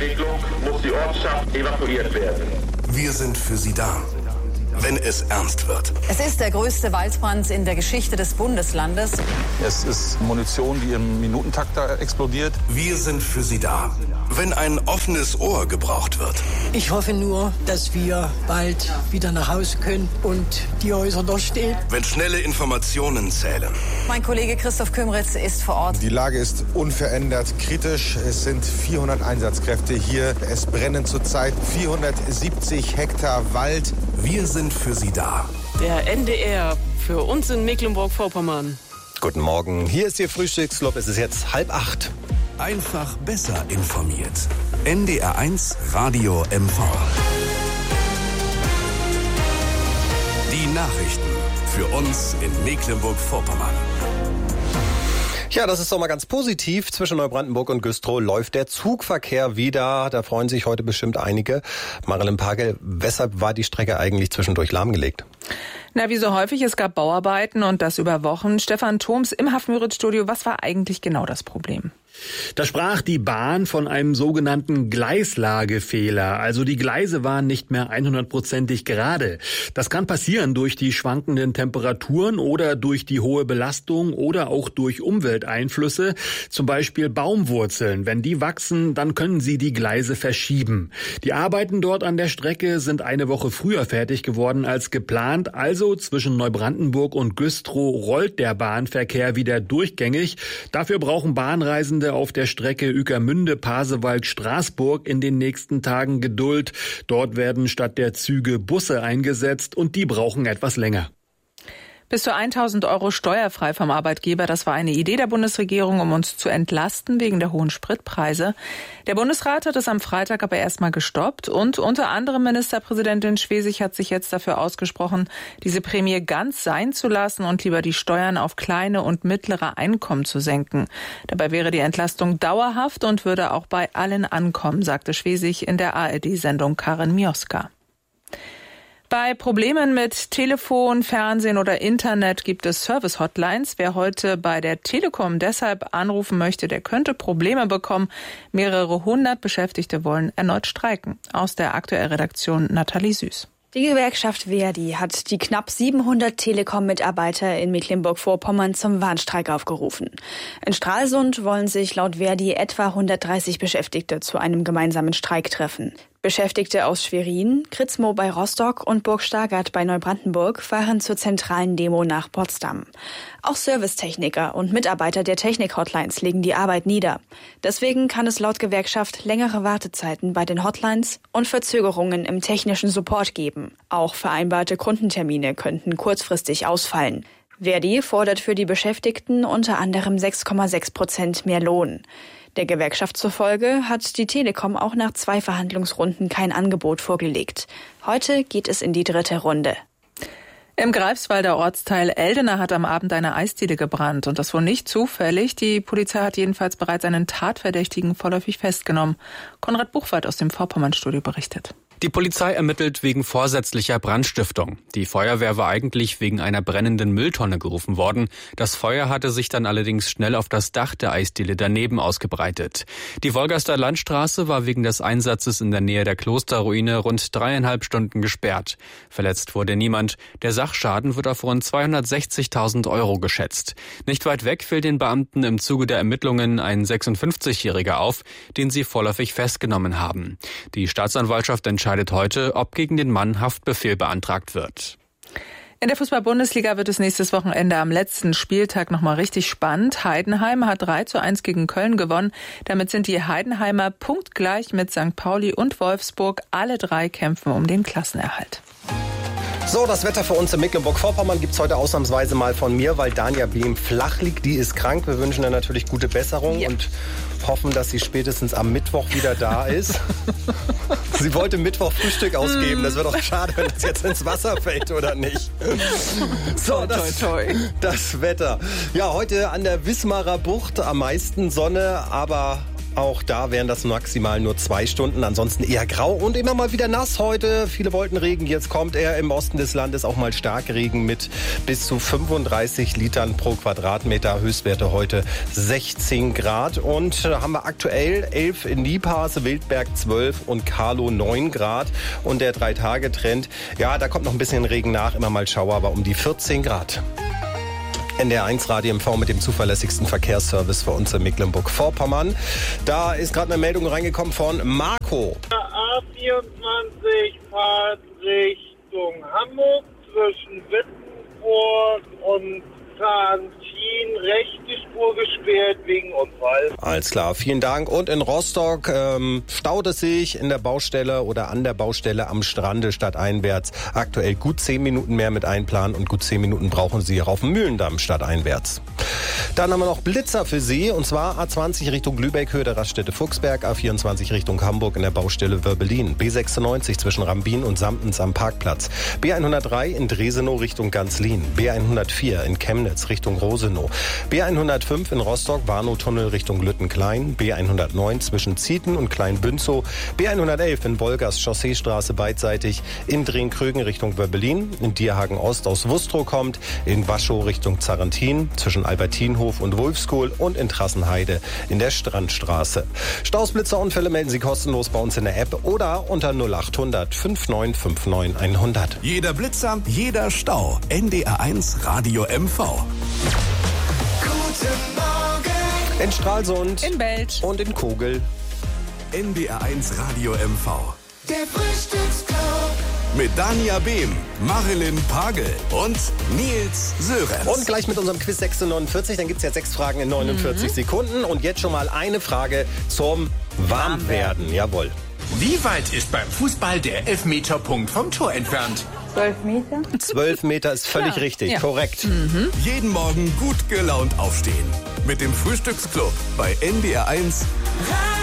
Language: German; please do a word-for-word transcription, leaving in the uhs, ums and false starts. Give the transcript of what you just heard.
Entwicklung muss die Ortschaft evakuiert werden. Wir sind für Sie da, wenn es ernst wird. Es ist der größte Waldbrand in der Geschichte des Bundeslandes. Es ist Munition, die im Minutentakt da explodiert. Wir sind für Sie da, wenn ein offenes Ohr gebraucht wird. Ich hoffe nur, dass wir bald wieder nach Hause können und die Häuser noch stehen. Wenn schnelle Informationen zählen. Mein Kollege Christoph Kümritz ist vor Ort. Die Lage ist unverändert kritisch. Es sind vierhundert Einsatzkräfte hier. Es brennen zurzeit vierhundertsiebzig Hektar Wald. Wir sind für Sie da. Der N D R für uns in Mecklenburg-Vorpommern. Guten Morgen, hier ist Ihr Frühstücksclub. Es ist jetzt halb acht. Einfach besser informiert. N D R eins Radio M V. Die Nachrichten für uns in Mecklenburg-Vorpommern. Ja, das ist doch mal ganz positiv. Zwischen Neubrandenburg und Güstrow läuft der Zugverkehr wieder. Da freuen sich heute bestimmt einige. Marilyn Pagel, weshalb war die Strecke eigentlich zwischendurch lahmgelegt? Na, wie so häufig, es gab Bauarbeiten und das über Wochen. Stefan Thoms im Hafenmüritz-Studio. Was war eigentlich genau das Problem? Da sprach die Bahn von einem sogenannten Gleislagefehler. Also die Gleise waren nicht mehr hundertprozentig gerade. Das kann passieren durch die schwankenden Temperaturen oder durch die hohe Belastung oder auch durch Umwelteinflüsse. Zum Beispiel Baumwurzeln. Wenn die wachsen, dann können sie die Gleise verschieben. Die Arbeiten dort an der Strecke sind eine Woche früher fertig geworden als geplant. Also zwischen Neubrandenburg und Güstrow rollt der Bahnverkehr wieder durchgängig. Dafür brauchen Bahnreisende auf der Strecke Ueckermünde, Pasewalk, Straßburg in den nächsten Tagen Geduld. Dort werden statt der Züge Busse eingesetzt und die brauchen etwas länger. Bis zu tausend Euro steuerfrei vom Arbeitgeber, das war eine Idee der Bundesregierung, um uns zu entlasten wegen der hohen Spritpreise. Der Bundesrat hat es am Freitag aber erstmal gestoppt und unter anderem Ministerpräsidentin Schwesig hat sich jetzt dafür ausgesprochen, diese Prämie ganz sein zu lassen und lieber die Steuern auf kleine und mittlere Einkommen zu senken. Dabei wäre die Entlastung dauerhaft und würde auch bei allen ankommen, sagte Schwesig in der A R D-Sendung Karin Mioska. Bei Problemen mit Telefon, Fernsehen oder Internet gibt es Service-Hotlines. Wer heute bei der Telekom deshalb anrufen möchte, der könnte Probleme bekommen. Mehrere hundert Beschäftigte wollen erneut streiken. Aus der Aktuell-Redaktion Nathalie Süß. Die Gewerkschaft Verdi hat die knapp siebenhundert Telekom-Mitarbeiter in Mecklenburg-Vorpommern zum Warnstreik aufgerufen. In Stralsund wollen sich laut Verdi etwa hundertdreißig Beschäftigte zu einem gemeinsamen Streik treffen. Beschäftigte aus Schwerin, Kritzmo bei Rostock und Burg Stargard bei Neubrandenburg fahren zur zentralen Demo nach Potsdam. Auch Servicetechniker und Mitarbeiter der Technik-Hotlines legen die Arbeit nieder. Deswegen kann es laut Gewerkschaft längere Wartezeiten bei den Hotlines und Verzögerungen im technischen Support geben. Auch vereinbarte Kundentermine könnten kurzfristig ausfallen. Verdi fordert für die Beschäftigten unter anderem sechs Komma sechs Prozent mehr Lohn. Der Gewerkschaft zufolge hat die Telekom auch nach zwei Verhandlungsrunden kein Angebot vorgelegt. Heute geht es in die dritte Runde. Im Greifswalder Ortsteil Eldena hat am Abend eine Eisdiele gebrannt und das wohl nicht zufällig. Die Polizei hat jedenfalls bereits einen Tatverdächtigen vorläufig festgenommen. Konrad Buchwald aus dem Vorpommern-Studio berichtet. Die Polizei ermittelt wegen vorsätzlicher Brandstiftung. Die Feuerwehr war eigentlich wegen einer brennenden Mülltonne gerufen worden. Das Feuer hatte sich dann allerdings schnell auf das Dach der Eisdiele daneben ausgebreitet. Die Wolgaster Landstraße war wegen des Einsatzes in der Nähe der Klosterruine rund dreieinhalb Stunden gesperrt. Verletzt wurde niemand. Der Sachschaden wird auf rund zweihundertsechzigtausend Euro geschätzt. Nicht weit weg fällt den Beamten im Zuge der Ermittlungen ein sechsundfünfzigjähriger auf, den sie vorläufig festgenommen haben. Die Staatsanwaltschaft entscheidet heute, ob gegen den Mann Haftbefehl beantragt wird. In der Fußball-Bundesliga wird es nächstes Wochenende am letzten Spieltag nochmal richtig spannend. Heidenheim hat drei zu eins gegen Köln gewonnen. Damit sind die Heidenheimer punktgleich mit Sankt Pauli und Wolfsburg. Alle drei kämpfen um den Klassenerhalt. So, das Wetter für uns in Mecklenburg-Vorpommern gibt's heute ausnahmsweise mal von mir, weil Danja Behm flach liegt. Die ist krank. Wir wünschen ihr natürlich gute Besserung ja. und hoffen, dass sie spätestens am Mittwoch wieder da ist. Sie wollte Mittwoch Frühstück ausgeben. Das wäre doch schade, wenn es jetzt ins Wasser fällt, oder nicht? So, das, toi, toi. das Wetter. Ja, heute an der Wismarer Bucht am meisten Sonne, aber Auch da wären das maximal nur zwei Stunden. Ansonsten eher grau und immer mal wieder nass heute. Viele wollten Regen. Jetzt kommt er im Osten des Landes auch mal Starkregen mit bis zu fünfunddreißig Litern pro Quadratmeter. Höchstwerte heute sechzehn Grad. Und da haben wir aktuell elf in Niepase, Wildberg zwölf und Karlow neun Grad. Und der Drei-Tage-Trend, ja, da kommt noch ein bisschen Regen nach. Immer mal Schauer, aber um die vierzehn Grad. N D R eins Radio M V mit dem zuverlässigsten Verkehrsservice für uns in Mecklenburg-Vorpommern. Da ist gerade eine Meldung reingekommen von Marco. A vierundzwanzig Fahrt Richtung Hamburg zwischen Wittenburg und Zahntin, rechte Spur gesperrt wegen Unfall. Alles klar, vielen Dank. Und in Rostock ähm, staut es sich in der Baustelle oder an der Baustelle am Strande stadteinwärts. Aktuell gut zehn Minuten mehr mit einplanen und gut zehn Minuten brauchen Sie auch auf dem Mühlendamm stadteinwärts. Dann haben wir noch Blitzer für Sie, und zwar A zwanzig Richtung Lübeck, Höhe der Raststätte Fuchsberg, A vierundzwanzig Richtung Hamburg in der Baustelle Wörbelin, B sechsundneunzig zwischen Rambin und Samtens am Parkplatz, B hundertdrei in Dresenow Richtung Ganzlin, B hundertvier in Chemnitz Richtung Rosenow, B hundertfünf in Rostock, Warnow-Tunnel Richtung Lüttenklein, B hundertneun zwischen Zieten und Kleinbünzow, B hundertelf in Wolgast Chausseestraße beidseitig, in Drehn-Krögen Richtung Wörbelin, in Dierhagen Ost aus Wustrow kommt, in Waschow Richtung Zarentin, zwischen Albertinhof und Wulfskohl und in Trassenheide in der Strandstraße. Stausblitzerunfälle melden Sie kostenlos bei uns in der App oder unter null acht hundert fünfundneunzig neunundfünfzig hundert. Jeder Blitzer, jeder Stau. N D R eins Radio M V. Guten Morgen. In Stralsund, in Belz und in Kogel. N D R eins Radio M V. Der Frühstücksclub. Mit Dania Behm, Marilyn Pagel und Nils Sörenz. Und gleich mit unserem Quiz sechs neunundvierzig. Dann gibt es ja sechs Fragen in neunundvierzig mhm. Sekunden. Und jetzt schon mal eine Frage zum Warmwerden. Jawohl. Wie weit ist beim Fußball der Elfmeterpunkt vom Tor entfernt? Zwölf Meter? Zwölf Meter ist völlig ja. richtig, ja. korrekt. Mhm. Jeden Morgen gut gelaunt aufstehen. Mit dem Frühstücksclub bei N D R eins.